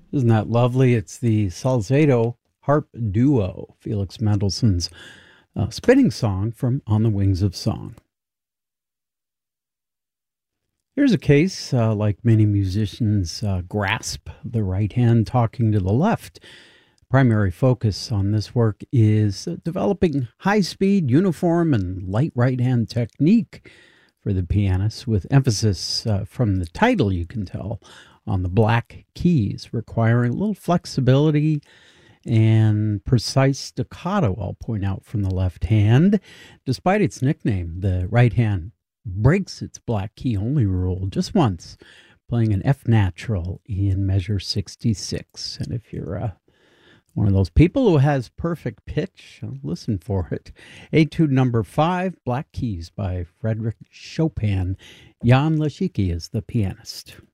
Isn't that lovely? It's the Salzedo Harp Duo, Felix Mendelssohn's spinning song from On the Wings of Song. Here's a case like many musicians grasp the right hand talking to the left. Primary focus on this work is developing high speed, uniform, and light right hand technique for the pianist, with emphasis from the title, you can tell, on the black keys, requiring a little flexibility and precise staccato, I'll point out, from the left hand. Despite its nickname, the right hand breaks its black key only rule just once, playing an F natural in measure 66. And if you're one of those people who has perfect pitch, listen for it. Etude number 5, Black Keys by Frédéric Chopin. Jan Leszicki is the pianist.